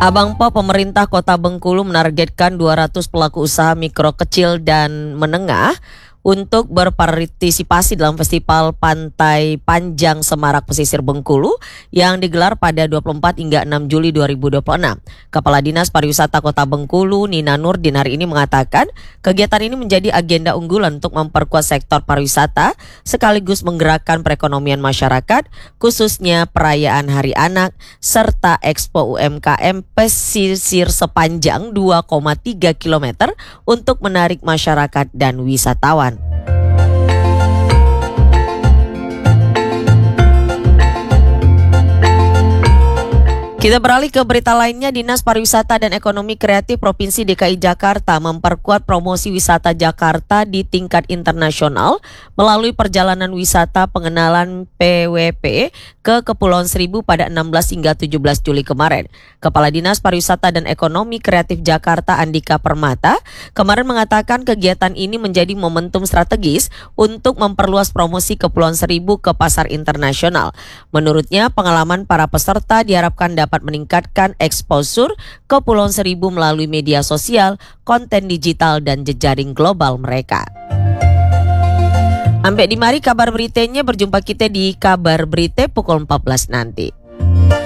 Abang Po, pemerintah Kota Bengkulu menargetkan 200 pelaku usaha mikro kecil dan menengah untuk berpartisipasi dalam Festival Pantai Panjang Semarak Pesisir Bengkulu yang digelar pada 24 hingga 6 Juli 2026. Kepala Dinas Pariwisata Kota Bengkulu, Nina Nurdin, hari ini mengatakan kegiatan ini menjadi agenda unggulan untuk memperkuat sektor pariwisata sekaligus menggerakkan perekonomian masyarakat, khususnya perayaan Hari Anak serta Expo UMKM pesisir sepanjang 2,3 km untuk menarik masyarakat dan wisatawan. Kita beralih ke berita lainnya. Dinas Pariwisata dan Ekonomi Kreatif Provinsi DKI Jakarta memperkuat promosi wisata Jakarta di tingkat internasional melalui perjalanan wisata pengenalan PWP ke Kepulauan Seribu pada 16 hingga 17 Juli kemarin. Kepala Dinas Pariwisata dan Ekonomi Kreatif Jakarta Andika Permata kemarin mengatakan kegiatan ini menjadi momentum strategis untuk memperluas promosi Kepulauan Seribu ke pasar internasional. Menurutnya, pengalaman para peserta diharapkan dapat meningkatkan exposure Kepulauan Seribu melalui media sosial, konten digital, dan jejaring global mereka. Sampai di mari kabar beritanya, berjumpa kita di kabar berita pukul 14 nanti.